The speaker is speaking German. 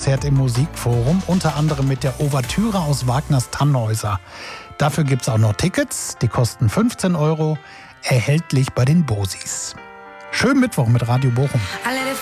Konzert im Musikforum, unter anderem mit der Ouvertüre aus Wagners Tannhäuser. Dafür gibt es auch noch Tickets, die kosten 15 €, erhältlich bei den Bosis. Schönen Mittwoch mit Radio Bochum.